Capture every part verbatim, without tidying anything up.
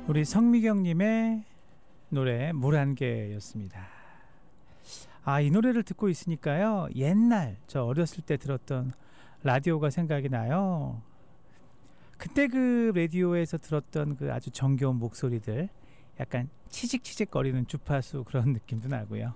우리 성미경님의 노래 물 한 개였습니다. 아, 이 노래를 듣고 있으니까요, 옛날 저 어렸을 때 들었던 라디오가 생각이 나요. 그때 그 라디오에서 들었던 그 아주 정겨운 목소리들, 약간 치직치직거리는 주파수 그런 느낌도 나고요.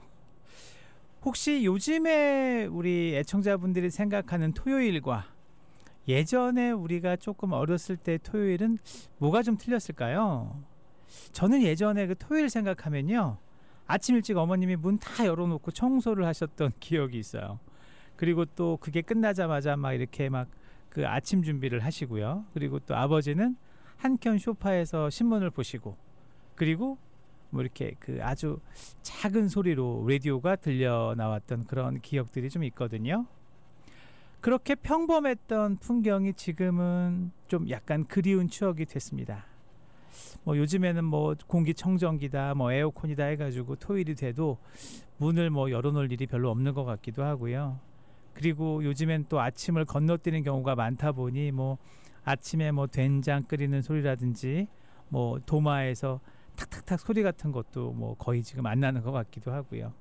혹시 요즘에 우리 애청자분들이 생각하는 토요일과 예전에 우리가 조금 어렸을 때 토요일은 뭐가 좀 틀렸을까요? 저는 예전에 그 토요일 생각하면요, 아침 일찍 어머님이 문 다 열어놓고 청소를 하셨던 기억이 있어요. 그리고 또 그게 끝나자마자 막 이렇게 막 그 아침 준비를 하시고요. 그리고 또 아버지는 한켠 소파에서 신문을 보시고, 그리고 뭐 이렇게 그 아주 작은 소리로 라디오가 들려 나왔던 그런 기억들이 좀 있거든요. 그렇게 평범했던 풍경이 지금은 좀 약간 그리운 추억이 됐습니다. 뭐 요즘에는 뭐 공기청정기다, 뭐 에어컨이다 해가지고 토요일이 돼도 문을 뭐 열어놓을 일이 별로 없는 것 같기도 하고요. 그리고 요즘엔 또 아침을 건너뛰는 경우가 많다 보니 뭐 아침에 뭐 된장 끓이는 소리라든지 뭐 도마에서 탁탁탁 소리 같은 것도 뭐 거의 지금 안 나는 것 같기도 하고요.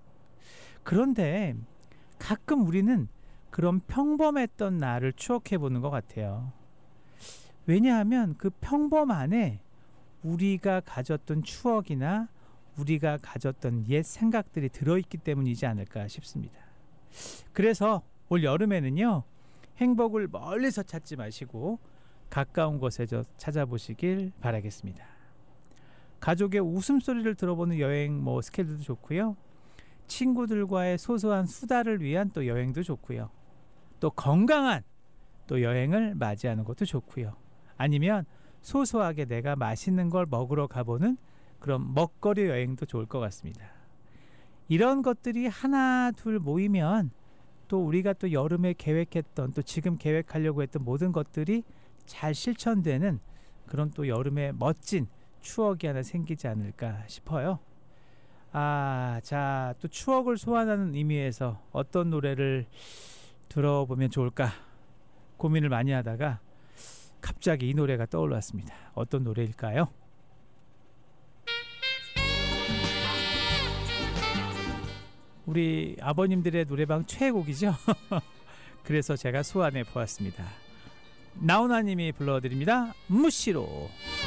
그런데 가끔 우리는 그런 평범했던 날을 추억해 보는 것 같아요. 왜냐하면 그 평범 안에 우리가 가졌던 추억이나 우리가 가졌던 옛 생각들이 들어있기 때문이지 않을까 싶습니다. 그래서 올 여름에는요, 행복을 멀리서 찾지 마시고 가까운 곳에서 찾아보시길 바라겠습니다. 가족의 웃음소리를 들어보는 여행 뭐 스케줄도 좋고요. 친구들과의 소소한 수다를 위한 또 여행도 좋고요. 또 건강한 또 여행을 맞이하는 것도 좋고요. 아니면 소소하게 내가 맛있는 걸 먹으러 가보는 그런 먹거리 여행도 좋을 것 같습니다. 이런 것들이 하나 둘 모이면 또 우리가 또 여름에 계획했던, 또 지금 계획하려고 했던 모든 것들이 잘 실천되는 그런 또 여름의 멋진 추억이 하나 생기지 않을까 싶어요. 아, 자, 또 추억을 소환하는 의미에서 어떤 노래를 들어보면 좋을까 고민을 많이 하다가 갑자기 이 노래가 떠올랐습니다. 어떤 노래일까요? 우리 아버님들의 노래방 최애곡이죠. 그래서 제가 소환해 보았습니다. 나훈아님이 불러드립니다. 무시로.